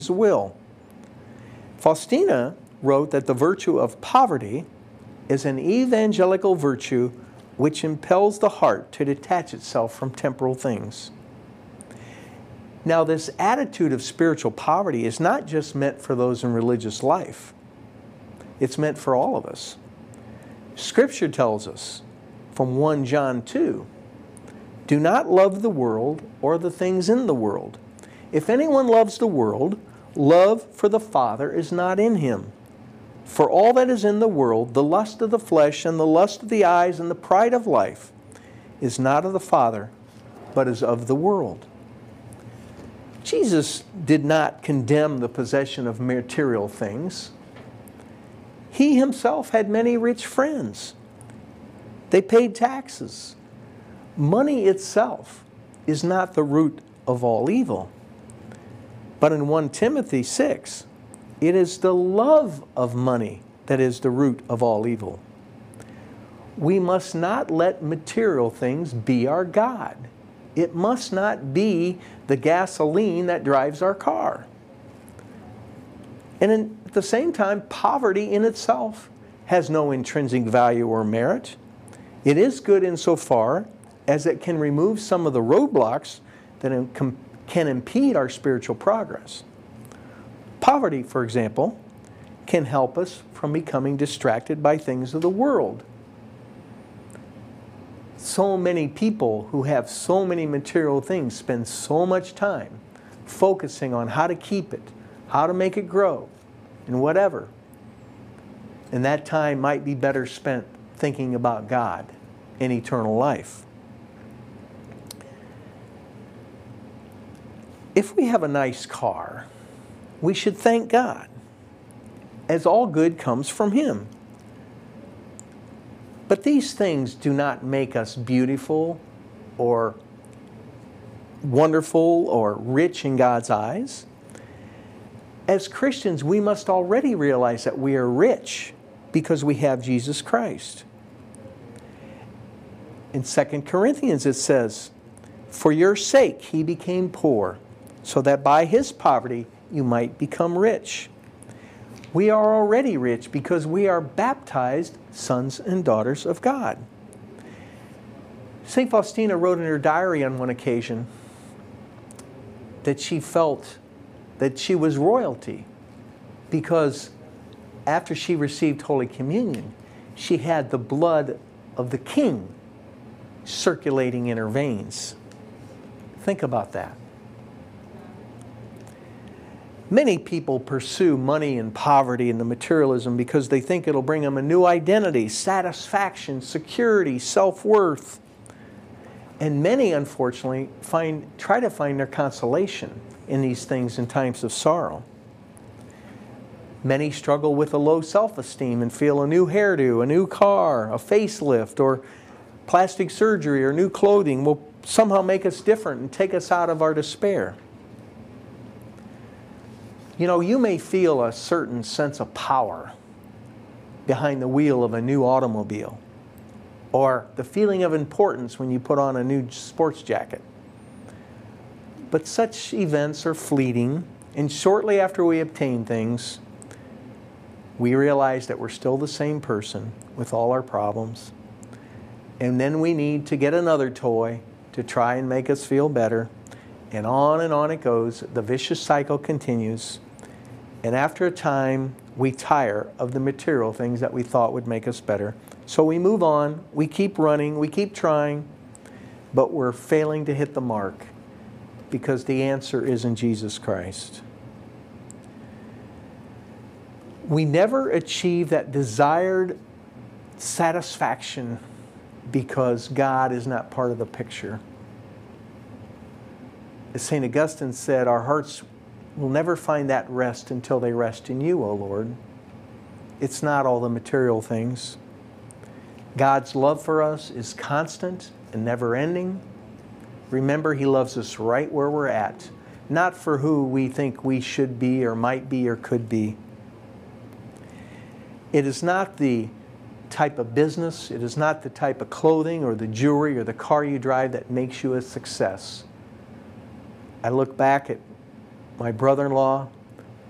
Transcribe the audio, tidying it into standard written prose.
will. Faustina wrote that the virtue of poverty is an evangelical virtue which impels the heart to detach itself from temporal things. Now, this attitude of spiritual poverty is not just meant for those in religious life. It's meant for all of us. Scripture tells us from 1 John 2, do not love the world or the things in the world. If anyone loves the world, love for the Father is not in him. For all that is in the world, the lust of the flesh and the lust of the eyes and the pride of life, is not of the Father, but is of the world. Jesus did not condemn the possession of material things. He himself had many rich friends. They paid taxes. Money itself is not the root of all evil. But in 1 Timothy 6, it is the love of money that is the root of all evil. We must not let material things be our God. It must not be the gasoline that drives our car. And at the same time, poverty in itself has no intrinsic value or merit. It is good insofar as it can remove some of the roadblocks that can impede our spiritual progress. Poverty, for example, can help us from becoming distracted by things of the world. So many people who have so many material things spend so much time focusing on how to keep it, how to make it grow, and whatever. And that time might be better spent thinking about God and eternal life. If we have a nice car, we should thank God, as all good comes from Him. But these things do not make us beautiful or wonderful or rich in God's eyes. As Christians, we must already realize that we are rich because we have Jesus Christ. In 2 Corinthians it says, for your sake He became poor, so that by His poverty you might become rich. We are already rich because we are baptized sons and daughters of God. St. Faustina wrote in her diary on one occasion that she felt that she was royalty because after she received Holy Communion, she had the blood of the King circulating in her veins. Think about that. Many people pursue money and poverty and the materialism because they think it'll bring them a new identity, satisfaction, security, self-worth. And many, unfortunately, try to find their consolation in these things in times of sorrow. Many struggle with a low self-esteem and feel a new hairdo, a new car, a facelift, or plastic surgery or new clothing will somehow make us different and take us out of our despair. You know, you may feel a certain sense of power behind the wheel of a new automobile, or the feeling of importance when you put on a new sports jacket. But such events are fleeting, and shortly after we obtain things, we realize that we're still the same person with all our problems. And then we need to get another toy to try and make us feel better. And on it goes. The vicious cycle continues. And after a time, we tire of the material things that we thought would make us better. So we move on, we keep running, we keep trying, but we're failing to hit the mark because the answer is in Jesus Christ. We never achieve that desired satisfaction because God is not part of the picture. As St. Augustine said, our hearts will never find that rest until they rest in you, O Lord. It's not all the material things. God's love for us is constant and never-ending. Remember, He loves us right where we're at, not for who we think we should be or might be or could be. It is not the type of business, it is not the type of clothing or the jewelry or the car you drive that makes you a success. I look back at my brother-in-law